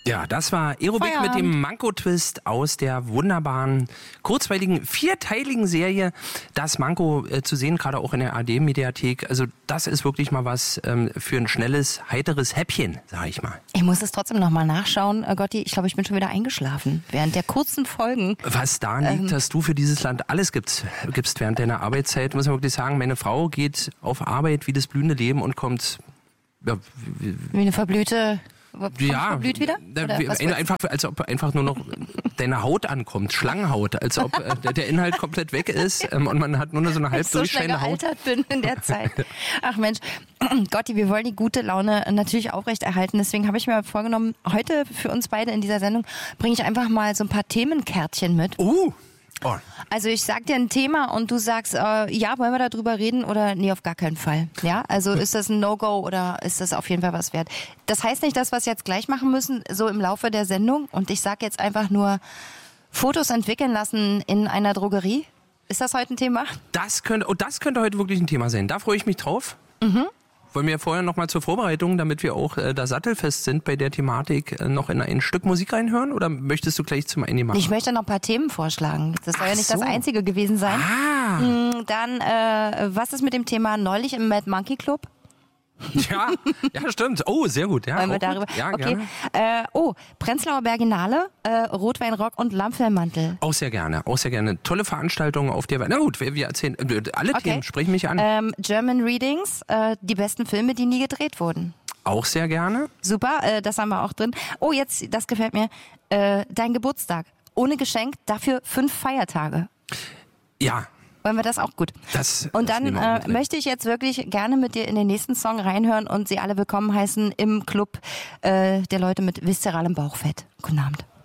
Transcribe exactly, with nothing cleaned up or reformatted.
Ja, das war Aerobic Feierabend. mit dem Manko-Twist aus der wunderbaren, kurzweiligen, vierteiligen Serie Das Manko äh, zu sehen, gerade auch in der A R D-Mediathek. Also das ist wirklich mal was ähm, für ein schnelles, heiteres Häppchen, sag ich mal. Ich muss es trotzdem nochmal nachschauen. Äh, Gotti, ich glaube, ich bin schon wieder eingeschlafen während der kurzen Folgen. Was daran liegt, Ähm. dass du für dieses Land alles gibst, gibst während deiner Arbeitszeit, muss man wirklich sagen. Meine Frau geht auf Arbeit wie das blühende Leben und kommt... Ja, wie, Wie eine verblühte... Ja, verblüht wieder? Da, Oder was ein, einfach, als ob einfach nur noch deine Haut ankommt, Schlangenhaut, als ob äh, der, der Inhalt komplett weg ist ähm, und man hat nur noch so eine halb ich so schnell durchscheinende Haut. gealtert bin in der Zeit. Ach Mensch, Gotti, wir wollen die gute Laune natürlich aufrechterhalten. Deswegen habe ich mir vorgenommen, heute für uns beide in dieser Sendung bringe ich einfach mal so ein paar Themenkärtchen mit. Uh, oh. Also ich sag dir ein Thema und du sagst, äh, ja, wollen wir darüber reden oder nee, auf gar keinen Fall. Ja, also ist das ein No-Go oder ist das auf jeden Fall was wert? Das heißt nicht, dass wir es jetzt gleich machen müssen, so im Laufe der Sendung. Und ich sag jetzt einfach nur, Fotos entwickeln lassen in einer Drogerie. Ist das heute ein Thema? Das könnte, oh, das könnte heute wirklich ein Thema sein. Da freue ich mich drauf. Mhm. Wollen wir vorher noch mal zur Vorbereitung, damit wir auch äh, da sattelfest sind bei der Thematik, äh, noch in ein Stück Musik reinhören? Oder möchtest du gleich zum Ende machen? Ich möchte noch ein paar Themen vorschlagen. Das soll Ach ja nicht so. das einzige gewesen sein. Ah. Mm, Dann, äh, was ist mit dem Thema neulich im Mad Monkey Club? Ja, ja, stimmt. Oh, sehr gut. Ja, Wollen wir auch darüber? gut. Ja, okay. gerne. Äh, oh, Prenzlauer Berginale, äh, Rotweinrock und Lammfellmantel. Auch sehr gerne, auch sehr gerne. Tolle Veranstaltungen auf der... Na gut, wir, wir erzählen... äh, Alle Okay. Themen sprechen mich an. Ähm, German Readings, äh, die besten Filme, die nie gedreht wurden. Auch sehr gerne. Super, äh, das haben wir auch drin. Oh, jetzt, das gefällt mir. Äh, dein Geburtstag. Ohne Geschenk, dafür fünf Feiertage. Ja, Wollen wir das auch gut? das... Und das dann nehmen wir auch äh, mit rein. möchte ich jetzt wirklich gerne mit dir in den nächsten Song reinhören und Sie alle willkommen heißen im Club äh, der Leute mit viszeralem Bauchfett. Guten Abend.